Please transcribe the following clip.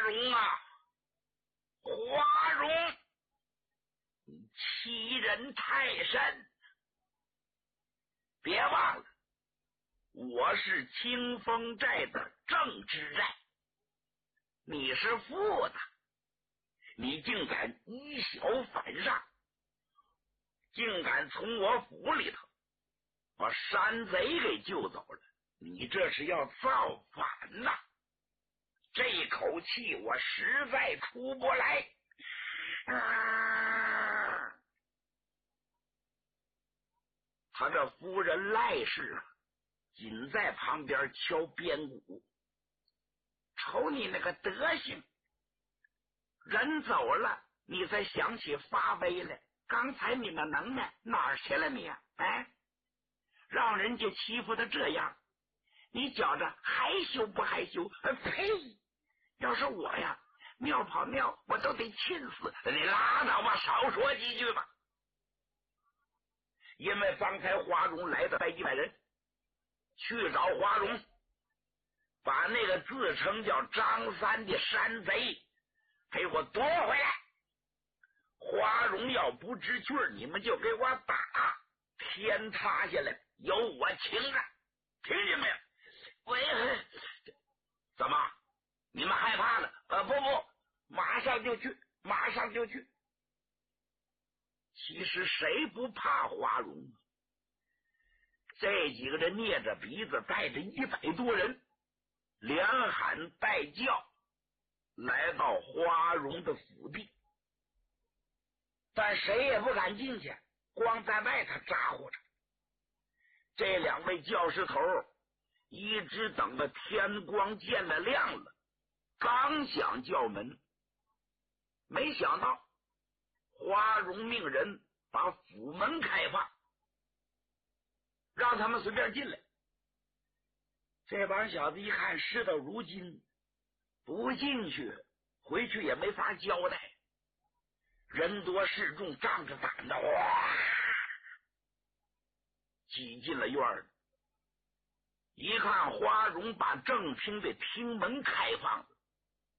荣啊，华荣，你欺人太甚！别忘了，我是清风寨的正之寨，你是副的，你竟敢以小反上，竟敢从我府里头把山贼给救走了，你这是要造反呐！这口气我实在出不来啊！他的夫人赖氏仅在旁边敲边鼓，瞅你那个德行，人走了你才想起发威来，刚才你那能耐哪儿去了你啊？哎，让人家欺负的这样，你觉着害羞不害羞？呸！要是我呀，尿跑尿我都得亲死你！拉倒吧，少说几句吧。因为方才华荣来的100人，去找华荣，把那个自称叫张三的山贼给我夺回来。华荣要不知趣儿，你们就给我打，天塌下来由我请啊！听见没有？喂，怎么？你们害怕了？不，马上就去，马上就去。其实谁不怕华荣？这几个人捏着鼻子，带着100多人，连喊带叫，来到华荣的府邸，但谁也不敢进去，光在外头咋呼着。这2位教师头一直等着天光见了亮了，刚想叫门，没想到华荣命人把府门开放，让他们随便进来。这帮小子一看事到如今，不进去回去也没法交代，人多势众，仗着胆子哇挤进了院儿。一看华荣把正厅的厅门开放了，